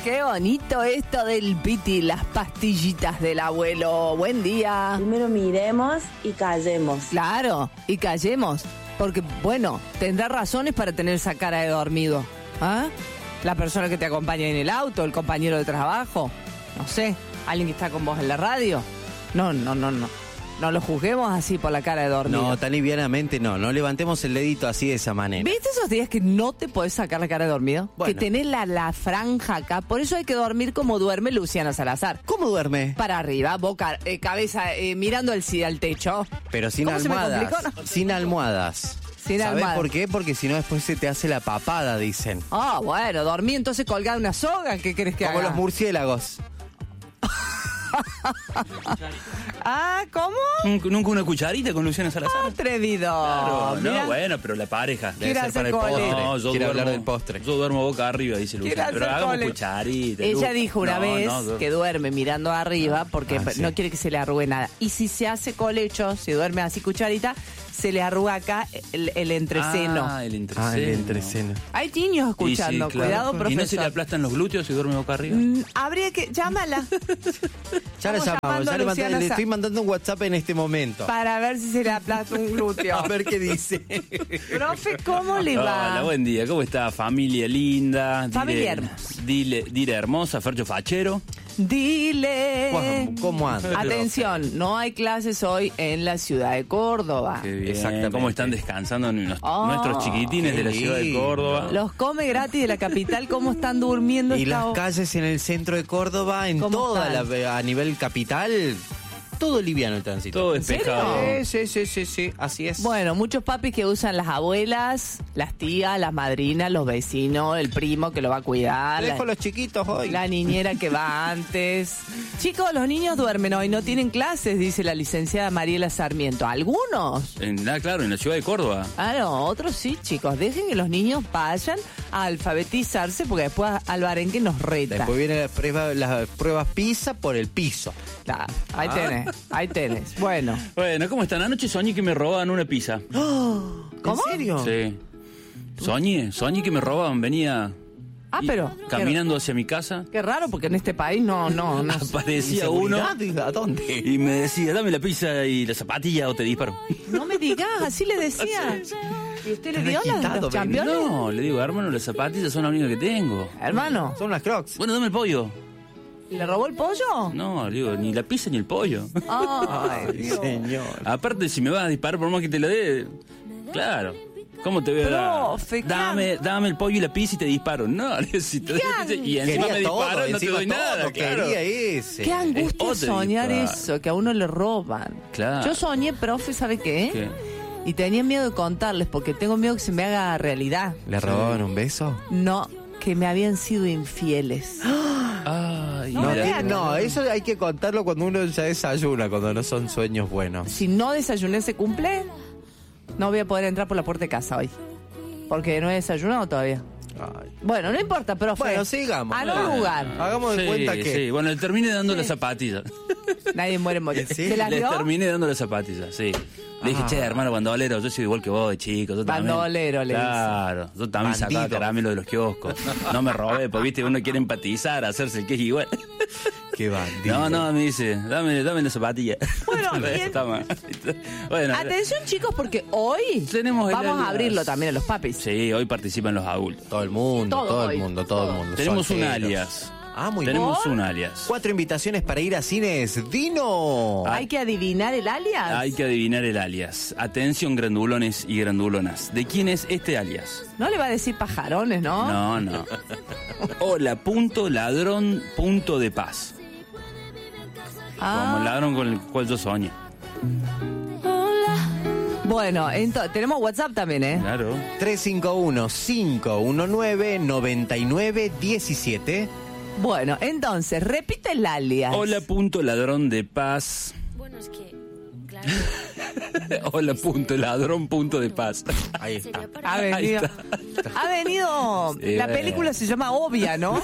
qué bonito esto del piti, las pastillitas del abuelo. Buen día. Primero miremos y callemos. Claro, y callemos. Porque, bueno, tendrá razones para tener esa cara de dormido. ¿Ah? La persona que te acompaña en el auto, el compañero de trabajo, no sé, alguien que está con vos en la radio. No. No lo juzguemos así por la cara de dormido. No, tan livianamente no levantemos el dedito así de esa manera. ¿Viste esos días que no te podés sacar la cara de dormido? Bueno. Que tenés la franja acá. Por eso hay que dormir como duerme Luciana Salazar. ¿Cómo duerme? Para arriba, boca, cabeza, mirando al techo. Pero sin ¿Cómo se me almohadas. complicó? No. Sin almohadas. Sin ¿Sabés almohadas. por qué? Porque si no después se te hace la papada, dicen. Ah, bueno, dormí entonces colgada una soga. ¿Qué querés que Como haga? los murciélagos. Ah, ¿cómo? Nunca una cucharita con Luciana Salazar. Atrevido. Claro, Mira. no, bueno, pero la pareja. Quiere Debe ser hacer para el cole. postre. No, yo Quiere duermo, hablar del postre. Yo duermo boca arriba, dice Quiere Luciana. Pero hacer hagamos cole. cucharita. Ella dijo una vez no, que duerme mirando arriba porque Ah, sí. no quiere que se le arrugue nada. Y si se hace colecho, si duerme así cucharita, se le arruga acá el entreceno. Ah, el entreceno. Ah, el entreceno. Hay niños Y escuchando, sí, claro. cuidado, profesor. ¿Y no se le aplastan los glúteos si duerme boca arriba? Habría que... Llámala. Ya la Estamos llamamos, llamando ya a le, Luciana le Sa- estoy mandando un WhatsApp en este momento. Para ver si se le aplasta un glúteo. A ver qué dice. Profe, ¿cómo le va? Hola, buen día. ¿Cómo está? Familia linda. Familia hermosa. Dile hermosa, Fercho Fachero. Dile. ¿Cómo anda? Atención, no hay clases hoy en la ciudad de Córdoba. Qué bien. Exactamente. ¿Cómo están descansando Oh, nuestros chiquitines qué de la ciudad de lindo. Córdoba? Los come gratis de la capital, ¿cómo están durmiendo? Y esta las hora? calles en el centro de Córdoba, en ¿Cómo toda están? a nivel capital, todo liviano el tránsito. Todo ¿En serio? despejado. Sí, así es. Bueno, muchos papis que usan las abuelas, las tías, las madrinas, los vecinos, el primo que lo va a cuidar, Dejo a los chiquitos hoy. la niñera que va antes. Chicos, los niños duermen hoy, no tienen clases, dice la licenciada Mariela Sarmiento. ¿Algunos? Claro, en la ciudad de Córdoba. Ah, no, otros sí, chicos. Dejen que los niños vayan a alfabetizarse porque después Alvarenque nos reta. Después viene las pruebas PISA por el piso. Claro, ahí tenés, ahí tenés. Bueno. Bueno, ¿cómo están? Anoche soñé que me robaban una pizza. ¿Cómo? ¿En serio? Sí. Soñé que me robaban. Venía Ah, pero... caminando hacia mi casa. Qué raro porque en este país no. Aparecía uno ¿A dónde? y me decía, dame la pizza y la zapatilla o te disparo. No me digas, así le decía. ¿Y usted le Están dio agitados, los championes? No, le digo, hermano, las zapatillas son las únicas que tengo. Hermano, Son unas crocs. Bueno, dame el pollo. ¿le robó el pollo? No, le digo, ni la pizza ni el pollo. Ay, Ay, Dios. señor. Aparte, si me vas a disparar por más que te lo dé, claro. ¿Cómo te voy a dar? Profe, Dame el pollo y la pizza y te disparo. No, si te y encima me Quería todo, disparan, no te encima doy nada. todo, Claro. quería ese. Qué angustia otro soñar disparo. eso, que a uno le roban. Claro. Yo soñé, profe, ¿sabe qué? ¿Qué? Y tenía miedo de contarles porque tengo miedo que se me haga realidad. ¿Le robaban un beso? No, que me habían sido infieles. Ay, No, mira. No, eso hay que contarlo cuando uno ya desayuna, cuando no son sueños buenos. Si no desayuné ese cumple, no voy a poder entrar por la puerta de casa hoy. Porque no he desayunado todavía. Ay. Bueno, no importa, profe. Bueno, sigamos. A no lugar. Hagamos de Sí, cuenta que... sí. Bueno, le terminé dando las zapatillas. Nadie muere en morir. Sí, ¿Se las Les dio? terminé dando las zapatillas, sí. Le dije, che, hermano bandolero, yo soy igual que vos, chico. Yo también. Bandolero, le Claro, yo también sacaba Bandido. caramelo de los kioscos. No me robé, porque viste, uno quiere empatizar, hacerse el que es igual. Qué bandido. No, me dice, dame la zapatilla. Bueno, bien. Está mal. Bueno, Atención, chicos, porque hoy Tenemos el vamos alias. a abrirlo también a los papis. sí, hoy participan los adultos. Todo el mundo, Todo todo hoy. el mundo, todo el mundo. Tenemos un Solteros. alias. Ah, muy bien. Tenemos un alias. 4 invitaciones para ir a cines. ¡Dino! Hay que adivinar el alias. Hay que adivinar el alias. Atención, grandulones y grandulonas. ¿De quién es este alias? No le va a decir pajarones, ¿no? No. Hola, ladrón, de paz. Como el ladrón con el cual yo soñé. Bueno, entonces, tenemos WhatsApp también, ¿eh? Claro. 351-519-9917. Bueno, entonces, repite el alias. Hola, ladrón de paz. Bueno, es que, claro, Hola, ladrón, de paz. Ahí está. Ha Ahí venido. está. Ha venido. Sí, La bueno. película se llama Obvia, ¿no?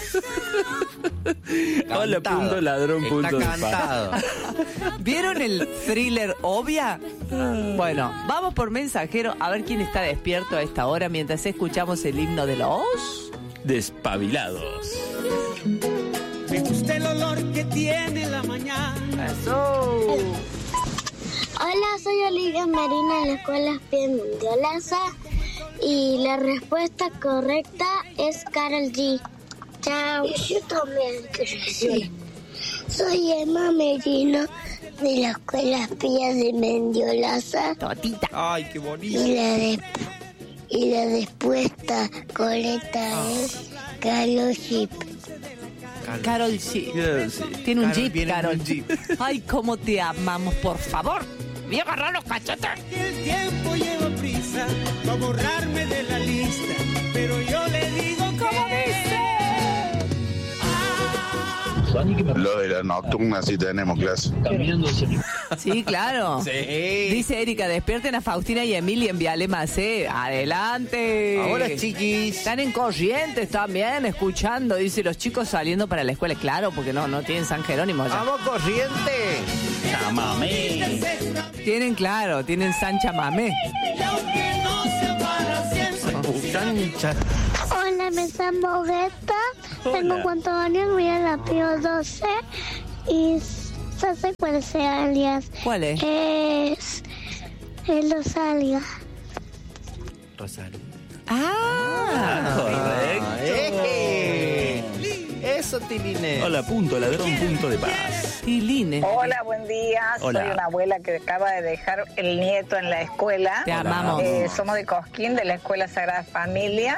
Hola, Cantado. ladrón, Está de paz. cantado. ¿Vieron el thriller Obvia? Bueno, vamos por mensajero a ver quién está despierto a esta hora mientras escuchamos el himno de los... Despabilados. Me gusta el olor que tiene la mañana. Hola, soy Olivia Marina en la escuela Pie Mendiolaza y la respuesta correcta es Karol G. Chao. Yo también quiero decir. Soy Emma Merino de la escuela Pie de Mendiolaza. Totita. Ay, qué bonito. Y la respuesta correcta es Karol G. Karol G. Sí. Tiene un Karol jeep, viene en Karol. un jeep. Ay, cómo te amamos, por favor. Voy a agarrar los cachetes. El tiempo lleva prisa para borrarme de la lista, pero yo le digo ¿Cómo dice? Lo de la nocturna sí tenemos clase. Sí, claro. Sí. Dice Erika, despierten a Faustina y Emilia en Viale Macé. Adelante. Ahora, chiquis. Están en Corrientes también, escuchando. Dice, los chicos saliendo para la escuela. Claro, porque no tienen San Jerónimo ya. ¡Vamos, Corriente! Chamamé. Tienen San Chamamé. Sancha. Hola, me llamo Guetta. Tengo 4 años, voy a la Pío 12 y ya sé cuál es el alias. ¿Cuál es? Es Rosalia. Rosario. Correcto. Eso, Tiline. Hola, punto ladrón, punto de paz. Tiline. Hola, buen día. Hola. Soy una abuela que acaba de dejar el nieto en la escuela. Te amamos. Somos de Cosquín, de la Escuela Sagrada Familia.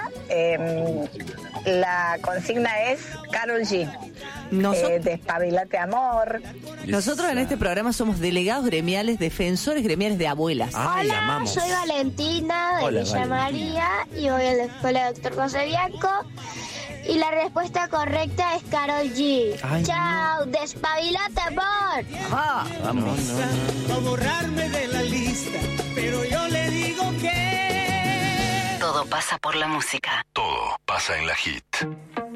La consigna es Karol G. Despabilate, amor. Nosotros en este programa somos delegados gremiales, defensores gremiales de abuelas. Ay, Hola, amamos. soy Valentina de Hola, Villa Valentina. María y voy a la escuela Dr. José Bianco. Y la respuesta correcta es Karol G. Ay, Chao, despabilate, amor. Vamos. para borrarme de la lista, pero yo le digo que Todo pasa por la música. Todo pasa en la hit.